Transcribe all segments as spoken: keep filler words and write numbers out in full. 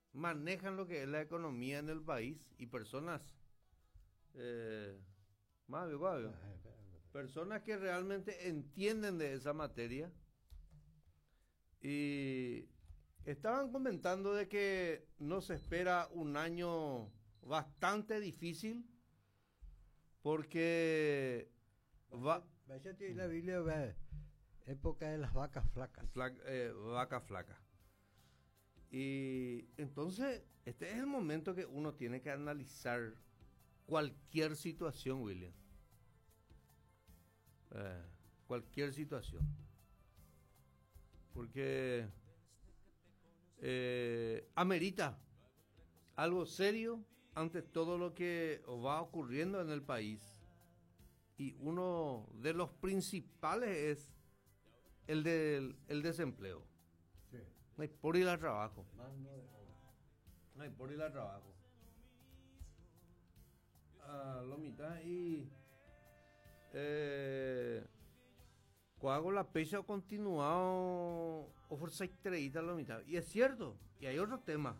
manejan lo que es la economía en el país y personas, eh, más bien, más bien, personas que realmente entienden de esa materia y estaban comentando de que nos espera un año bastante difícil porque va Vaya a la Biblia, va, época de las vacas flacas. flaca, eh, vaca flaca. Y entonces este es el momento que uno tiene que analizar cualquier situación, William. Eh, cualquier situación. Porque eh, amerita algo serio ante todo lo que va ocurriendo en el país. Y uno de los principales es el del el desempleo. Sí. No hay por ir al trabajo. Mano de obra. No hay por ir al trabajo. Ah, lo mitad y eh, cuando la pecha ha continuado o fuerza extraída la mitad. Y es cierto, y hay otro tema.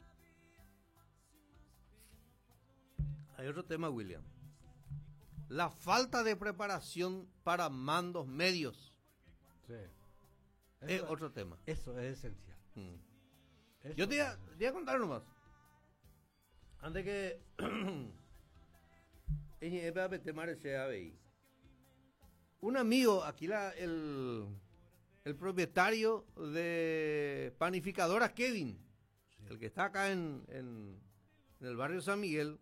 Hay otro tema, William. La falta de preparación para mandos medios Sí. es Eso, otro tema. eso es esencial. Mm. Eso Yo te voy, a, es- te voy a contar nomás. Antes que un amigo, aquí la, el, el propietario de panificadora Kevin, Sí. el que está acá en, en, en el barrio San Miguel,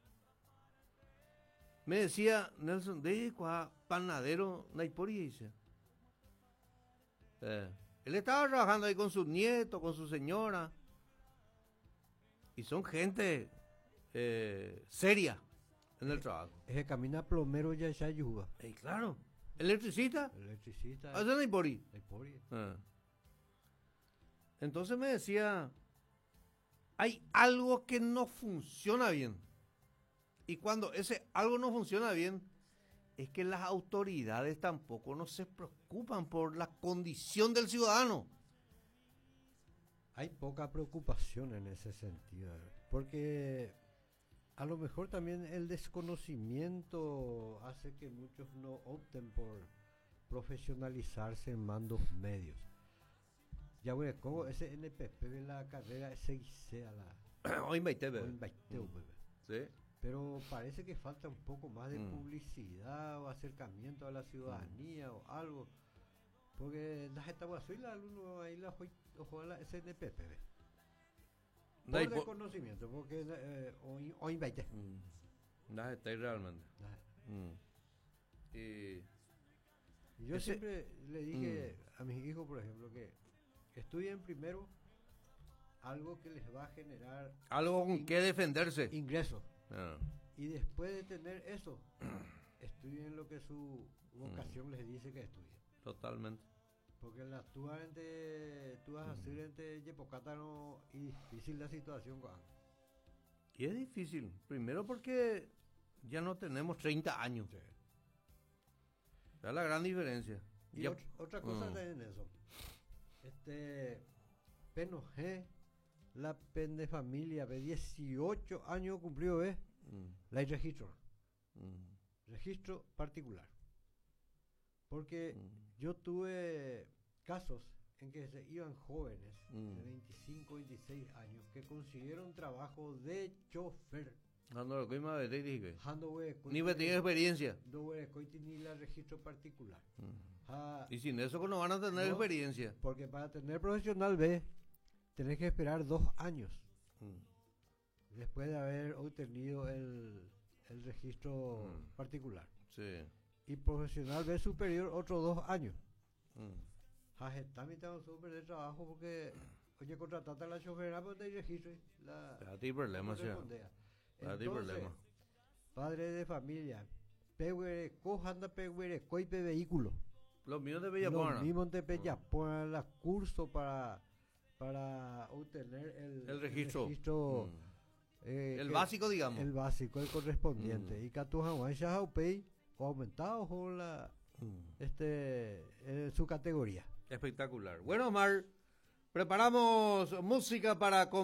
me decía, Nelson, de cuá panadero Naipori, dice. Eh, él estaba trabajando ahí con sus nietos, con su señora, y son gente eh, seria en el trabajo. Es que camina plomero ya ya ayuda. Y claro, electricista, Electricista. hace Naipori. Hay por ahí. Ah. Entonces me decía, hay algo que no funciona bien. Y cuando ese algo no funciona bien, es que las autoridades tampoco no se preocupan por la condición del ciudadano. Hay poca preocupación en ese sentido, ¿eh? Porque a lo mejor también el desconocimiento hace que muchos no opten por profesionalizarse en mandos medios. Ya voy a como ese N P P de la carrera ese a la Hoy me invité, o bebé. invaiteo, bebé. Sí. Pero parece que falta un poco más de Mm. publicidad o acercamiento a la ciudadanía o algo. Porque las etapas soy la alumno ahí la fue ojalá ese N P P. ve. No Por hay po- desconocimiento, porque eh, hoy hoy invaité. Mm. Nada, está ahí realmente. Mm. Y Y yo Ese- siempre le dije a mis hijos, por ejemplo, que estudien primero algo que les va a generar algo con que defenderse. ingresos. Ah. Y después de tener eso, estudien lo que su vocación les dice que estudien. Totalmente. Porque la tú entre, tú vas a hacer entre Yepocátano y difícil la situación con Y es difícil. Primero porque ya no tenemos treinta años. Esa es la gran diferencia. Y Ya- ot- otra cosa Mm. también en eso. Este P N G, la pen de familia, de dieciocho años cumplió, ¿ves? Mm. La hay registro. Mm. Registro particular. Porque Mm. yo tuve casos en que se iban jóvenes Mm. de veinticinco, veintiséis años que consiguieron trabajo de chofer. Ah, no, lo que más de dije. Hando we Ni me tiene experiencia. no we coiti ni la registro particular. Mm. Ah, Y sin eso que no van a tener No. experiencia. porque para tener profesional B tenés que esperar dos años Mm. después de haber obtenido el, el registro Mm. particular. Sí. Y profesional B superior otros dos años. Mm. También tengo súper de trabajo porque, oye, contratate a la chofera, pero te registro. y La, A ti problema, sí. correspondea. A ti Entonces, problema. padre de familia, peguere, cojanda peguere, coipe vehículo. Los míos de Lo Villapona. mismo te Bellapona, la curso para, para obtener el, El registro. registro, Mm. eh, El que- básico, digamos. El básico, el correspondiente. Mm. Y Catujahuay Shahaupey, o aumentado con la, Mm. este, en su categoría. Espectacular. Bueno, Omar, preparamos música para